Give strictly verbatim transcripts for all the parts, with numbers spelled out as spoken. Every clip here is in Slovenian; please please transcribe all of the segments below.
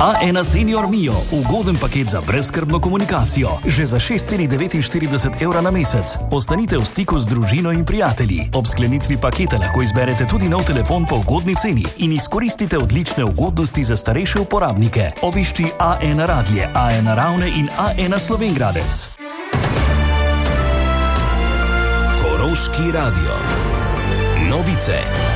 A ena Senior Mio, ugoden paket za brezskrbno komunikacijo. Že za šest celih devetinštirideset evra na mesec. Ostanite v stiku z družino in prijatelji. Ob sklenitvi paketa lahko izberete tudi nov telefon po ugodni ceni in izkoristite odlične ugodnosti za starejše uporabnike. Obišči A ena Radlje, A ena Ravne in A ena Slovenjgradec. Koroški radio. Novice.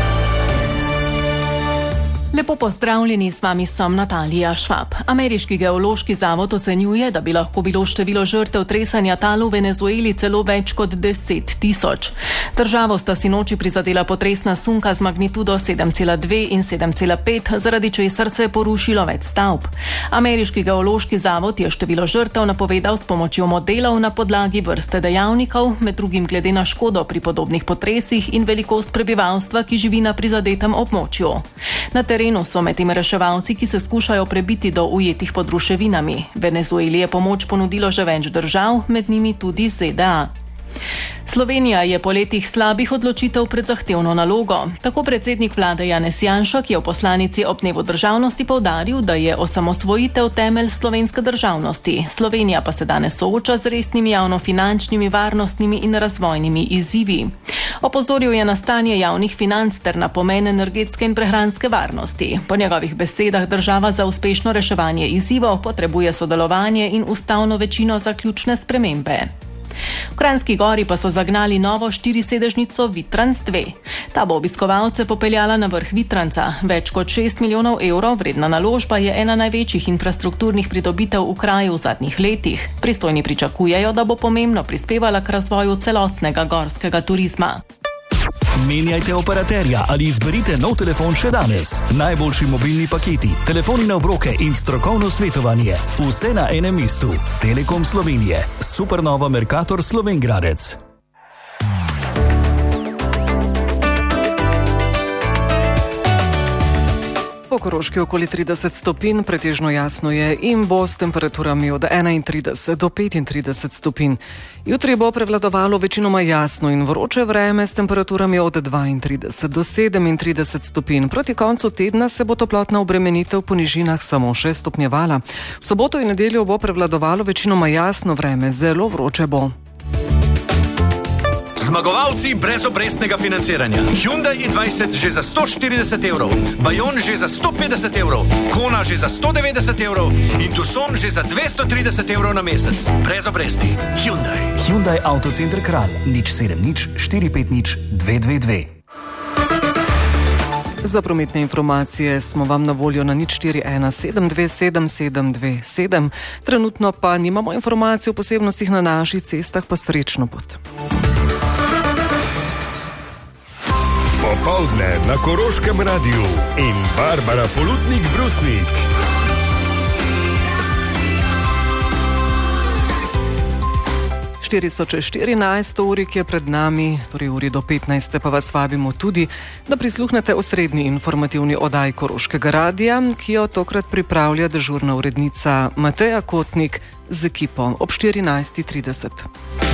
Lepo pozdravljeni, z vami sem Natalija Švab. Ameriški geološki zavod ocenjuje, da bi lahko bilo število žrtev tresanja tal v Venezueli celo več kot deset tisoč. Državo sta sinoči prizadela potresna sunka z magnitudo sedem cela dve in sedem cela pet, zaradi česar se je porušilo več stavb. Ameriški geološki zavod je število žrtev napovedal s pomočjo modelov na podlagi vrste dejavnikov, med drugim glede na škodo pri podobnih potresih in velikost prebivalstva, ki živi na prizadetem območju. Na terenu so med tem reševalci, ki se skušajo prebiti do ujetih pod ruševinami. Venezueli je pomoč ponudilo že več držav, med njimi tudi Z D A. Slovenija je po letih slabih odločitev pred zahtevno nalogo. Tako predsednik vlade Janez Janša, ki je v poslanici ob dnevu državnosti poudaril, da je osamosvojitev temelj slovenske državnosti. Slovenija pa se danes sooča z resnimi javnofinančnimi, varnostnimi in razvojnimi izzivi. Opozoril je na stanje javnih financ ter na pomen energetske in prehranske varnosti. Po njegovih besedah država za uspešno reševanje izzivov potrebuje sodelovanje in ustavno večino za ključne spremembe. V Kranjski Gori pa so zagnali novo štirisedežnico Vitranc dve. Ta bo obiskovalce popeljala na vrh Vitranca. Več kot šest milijonov evrov vredna naložba je ena največjih infrastrukturnih pridobitev v kraju v zadnjih letih. Pristojni pričakujejo, da bo pomembno prispevala k razvoju celotnega gorskega turizma. Menjajte operaterja ali izberite nov telefon še danes. Najboljši mobilni paketi, telefoni na obroke in strokovno svetovanje. Vse na enem mestu. Telekom Slovenije. Supernova Mercator Slovenjgradec. Po Koroški okoli trideset stopinj, pretežno jasno je in bo s temperaturami od enaintrideset do petintrideset stopinj. Jutri bo prevladovalo večinoma jasno in vroče vreme s temperaturami od dvaintrideset do sedemintrideset stopinj. Proti koncu tedna se bo toplotna obremenitev po nižinah samo še stopnjevala. V soboto in nedeljo bo prevladovalo večinoma jasno vreme, zelo vroče bo. Zmagovalci brezobrestnega financiranja. Hyundai i dvajset že za sto štirideset evrov, Bayon že za sto petdeset evrov, Kona že za sto devetdeset evrov in Tucson že za dvesto trideset evrov na mesec. Brez obresti. Hyundai. Hyundai Autocenter Kranj. nič sedem nič štiri pet nič dve dve dve. Za prometne informacije smo vam na voljo na nič štiri ena sedem dve sedem sedem dve sedem. Trenutno pa nimamo informacij o posebnostih na naših cestah, pa srečno pot. Popoldne na Koroškem radiju in Barbara Polutnik-Brusnik. štiri so čez štirinajst uri, ki je pred nami, torej uri do petnajste, pa vas vabimo tudi, da prisluhnete osrednji informativni oddaji Koroškega radija, ki jo tokrat pripravlja dežurna urednica Mateja Kotnik z ekipo ob štirinajst trideset.